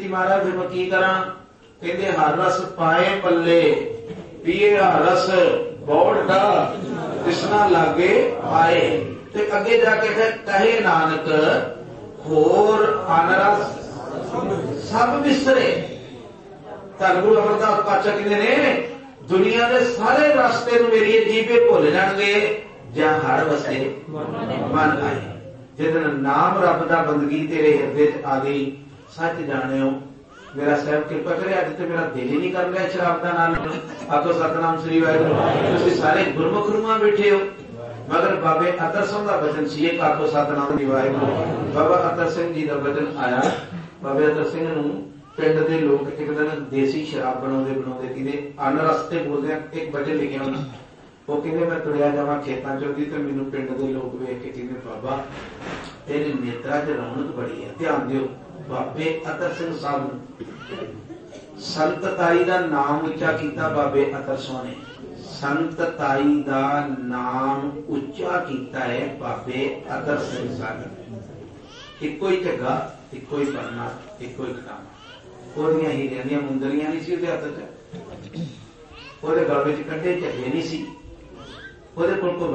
महाराज फिर मैं की करा? कहते हर रस पाए पल्ले पीए हर रस बौड़ का कृष्णा लागे आए। ते अगे जाके फिर कहे नानक होर अनरस सब विसरे। धन गुरु अमरदास पातशाह कहते ने दुनिया के सारे रास्ते मेरी जीभे भुल जाएंगे ਜਾਂ हर वसे मन आए। जिदन नाम रब दा बंदगी तेरे हिरदे च आ गई सच जानियो मेरा साहब कृपा करे अज तो मेरा दिल ही नहीं कर रहा शराब का नाम। आखो सतनाम श्री वाहिगुरू। तुसीं सारे गुरमुख रूहां बैठे हो मगर बाबे अतर सिंह का वचन सी एक आखो सतनाम श्री वाहिगुरू। बाबा अतर सिंह जी का वचन आया। बाबे अतर सिंह नूं पिंड दे लोग एक दिन देसी शराब बनाउंदे बनाउंदे किते अनरस्ते बोलदे एक वचन लिखिया होना। वो कहते मैं तुरिया जावा खेतों चौकी तो मैनू पिंड के लोग वेख के कहते बाबा तेरे नेत्रा च रौनक बड़ी है ध्यान दियो। बाबे अतर सिंह साहब संत ताई का नाम उच्चा किया। बाबे अतर सिंह ने संत ताई का नाम उच्चा किया है बाबे अतर सिंह साहब। इको ही झग्गा इको ही पन्ना इको ही खटामा। ओदियां हीरियां दियां मुंदरियां नहीं सी उहदे हत्थ च। ओहदे गल विच कड्डे झग्गे नहीं सी। ਉਹਦੇ ਕੋਲ